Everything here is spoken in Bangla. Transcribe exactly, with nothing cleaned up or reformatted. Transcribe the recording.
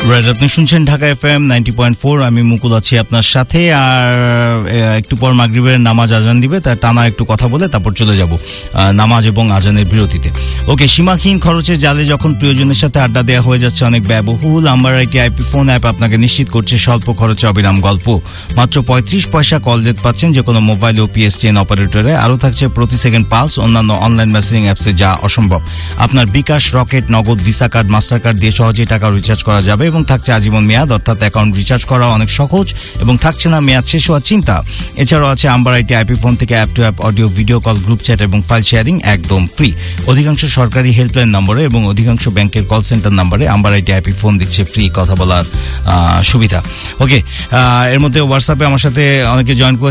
রাইট, আপনি শুনছেন Dhaka FM ninety point four. আমি মুকুল আছি আপনার সাথে। আর একটু পর মাগরিবের নামাজ আজান দিবে, তার টানা একটু কথা বলে তারপর চলে যাব নামাজ এবং আজানের বিরতিতে। ওকে, সীমাহীন খরচের জালে যখন প্রিয়জনের সাথে আড্ডা দেওয়া হয়ে যাচ্ছে অনেক ব্যয়বহুল, আমার একটি আইপি ফোন অ্যাপ আপনাকে নিশ্চিত করছে স্বল্প খরচে অবিরাম গল্প। মাত্র পঁয়ত্রিশ পয়সা কল রেট পাচ্ছেন যে কোনো মোবাইল ও পিএসটিএন অপারেটরে। আরও থাকছে প্রতি সেকেন্ড পালস, অন্যান্য অনলাইন মেসেজিং অ্যাপসে যা অসম্ভব। আপনার বিকাশ, রকেট, নগদ, ভিসা কার্ড, মাস্টার কার্ড দিয়ে সহজেই টাকা রিচার্জ করা যাবে এবং থাকছে আজীবন মেয়াদ, অর্থাৎ অ্যাকাউন্ট রিচার্জ করা অনেক সহজ এবং থাকছে না মেয়াদ শেষ হওয়ার চিন্তা। এছাড়াও আছে আম্বার আইটি আইপি ফোন থেকে app two app audio, video call, group chat এবং ফাইল শেয়ারিং একদম ফ্রি। অধিকাংশ সরকারি হেল্পলাইন নম্বরে এবং অধিকাংশ ব্যাংকের কল সেন্টার নম্বরে আম্বার আইটি আইপি ফোন দিচ্ছে ফ্রি কথা বলার সুবিধা। ওকে, এর মধ্যে হোয়াটসঅ্যাপে আমার সাথে অনেকে জয়েন